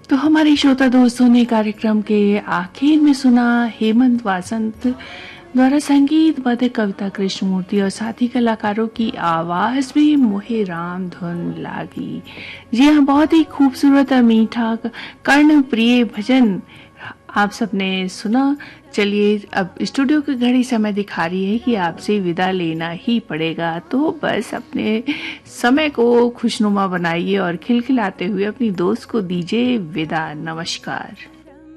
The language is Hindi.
तो हमारे श्रोता दोस्तों ने कार्यक्रम के आखिर में सुना हेमंत वासंत द्वारा संगीतबद्ध कविता कृष्णमूर्ति और साथी कलाकारों की आवाज में मोहे राम धुन लागी। जी हाँ, बहुत ही खूबसूरत और मीठा कर्ण प्रिय भजन आप सबने सुना। चलिए, अब स्टूडियो की घड़ी समय दिखा रही है कि आपसे विदा लेना ही पड़ेगा, तो बस अपने समय को खुशनुमा बनाइए और खिलखिलाते हुए अपनी दोस्त को दीजिए विदा। नमस्कार।